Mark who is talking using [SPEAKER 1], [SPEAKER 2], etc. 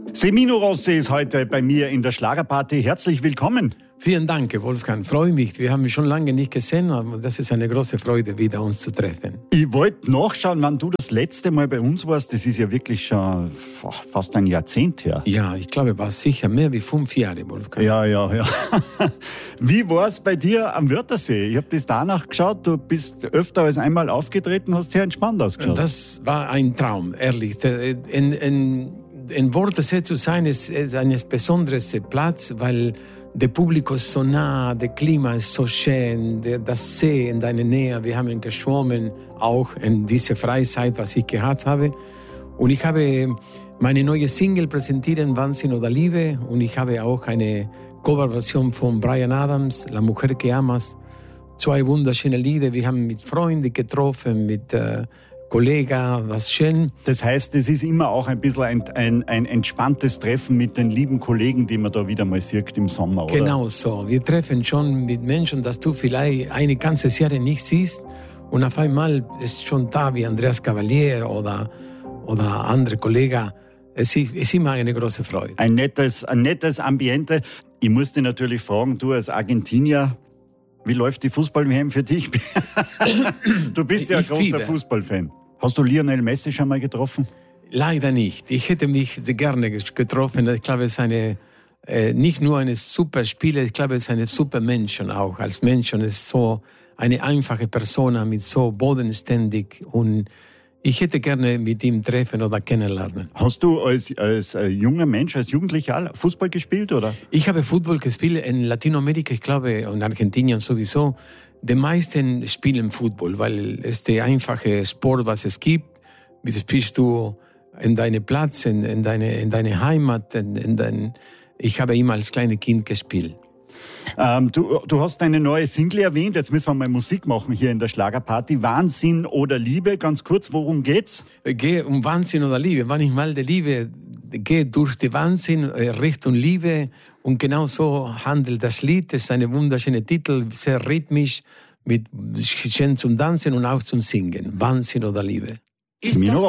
[SPEAKER 1] Semino Rossi ist heute bei mir in der Schlagerparty. Herzlich willkommen.
[SPEAKER 2] Vielen Dank, Wolfgang. Freue mich. Wir haben uns schon lange nicht gesehen, aber das ist eine große Freude, wieder uns zu treffen.
[SPEAKER 1] Ich wollte nachschauen, wann du das letzte Mal bei uns warst. Das ist ja wirklich schon fast ein Jahrzehnt her.
[SPEAKER 2] Ja, ich glaube, war sicher mehr wie 5 Jahre, Wolfgang.
[SPEAKER 1] Ja. Wie war es bei dir am Wörthersee? Ich habe das danach geschaut. Du bist öfter als einmal aufgetreten, hast sehr entspannt ausgeschaut.
[SPEAKER 2] Das war ein Traum, ehrlich. In Wörthersee zu sein, ist ein besonderes Platz, weil das Publikum ist so nah, das Klima ist so schön, das See in deiner Nähe. Wir haben geschwommen, auch in dieser Freizeit, was ich gehabt habe. Und ich habe meine neue Single präsentiert, Wahnsinn oder Liebe. Und ich habe auch eine Coverversion von Bryan Adams, La Mujer que Amas. 2 wunderschöne Lieder. Wir haben mit Freunden getroffen, mit Kollegen, was schön.
[SPEAKER 1] Das heißt, es ist immer auch ein bisschen ein entspanntes Treffen mit den lieben Kollegen, die man da wieder mal sieht im Sommer, oder?
[SPEAKER 2] Genau so. Wir treffen schon mit Menschen, dass du vielleicht eine ganze Jahre nicht siehst und auf einmal ist schon da, wie Andreas Cavalier oder andere Kollegen. Es ist immer eine große Freude.
[SPEAKER 1] Ein nettes Ambiente. Ich muss dich natürlich fragen, du als Argentinier, wie läuft die Fußball-WM für dich? Du bist ja ein großer Fußballfan. Hast du Lionel Messi schon mal getroffen?
[SPEAKER 2] Leider nicht. Ich hätte mich gerne getroffen. Ich glaube, es ist nicht nur eine super Spieler, ich glaube, es ist eine super Mensch auch. Als Mensch und es ist so eine einfache Person, mit so bodenständig. Und ich hätte gerne mit ihm treffen oder kennenlernen.
[SPEAKER 1] Hast du als junger Mensch, als Jugendlicher Fußball gespielt, oder?
[SPEAKER 2] Ich habe Fußball gespielt in Lateinamerika, ich glaube, und Argentinien sowieso. Die meisten spielen Fußball, weil es der einfache Sport, was es gibt. Wie spielst du in deinem Platz, in deine Heimat? Ich habe immer als kleines Kind gespielt.
[SPEAKER 1] Du hast eine neue Single erwähnt. Jetzt müssen wir mal Musik machen hier in der Schlagerparty. Wahnsinn oder Liebe? Ganz kurz, worum geht's?
[SPEAKER 2] Geht um Wahnsinn oder Liebe. Manchmal die Liebe geht durch den Wahnsinn Richtung Liebe. Und genau so handelt das Lied. Es ist ein wunderschöner Titel, sehr rhythmisch, mit schön zum Tanzen und auch zum Singen. Wahnsinn oder Liebe.
[SPEAKER 1] Ist